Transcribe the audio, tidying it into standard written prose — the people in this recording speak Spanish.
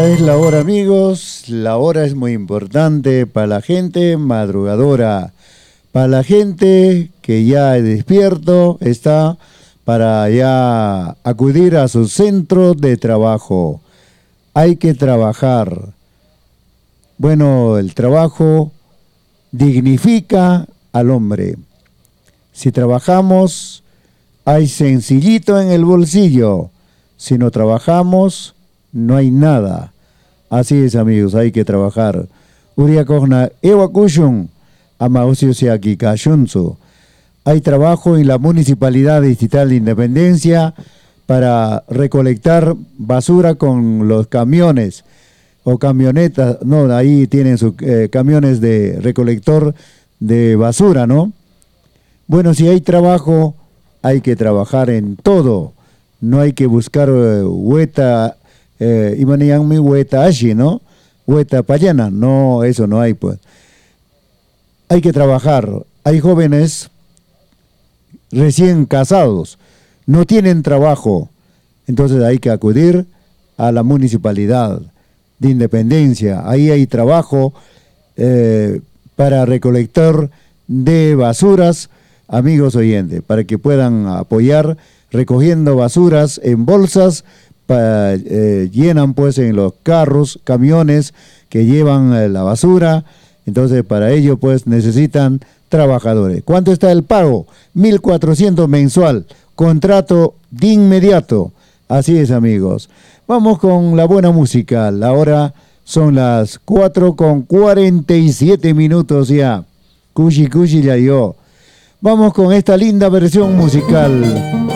Es la hora, amigos. La hora es muy importante para la gente madrugadora, para la gente que ya es despierto, está para ya acudir a su centro de trabajo. Hay que trabajar. Bueno, el trabajo dignifica al hombre. Si trabajamos, hay sencillito en el bolsillo. Si no trabajamos, no hay nada. Así es, amigos, hay que trabajar. Uriakogna ewakushun amaosiosiaki kashunzu. Hay trabajo en la Municipalidad Distrital de Independencia para recolectar basura con los camiones o camionetas. No, ahí tienen sus camiones de recolector de basura, ¿no? Bueno, si hay trabajo, hay que trabajar en todo. No hay que buscar hueta. Imaniyan mi hueta ashi, ¿no? Hueta payana, no, eso no hay, pues. Hay que trabajar. Hay jóvenes recién casados, no tienen trabajo, entonces hay que acudir a la Municipalidad de Independencia. Ahí hay trabajo para recolector de basuras, amigos oyentes, para que puedan apoyar recogiendo basuras en bolsas. Llenan pues en los carros, camiones que llevan la basura. Entonces para ello pues necesitan trabajadores. ¿Cuánto está el pago? 1.400 mensual, contrato de inmediato. Así es, amigos. Vamos con la buena música. Ahora son las 4:47 ya. Cushi ya yo. Vamos con esta linda versión musical.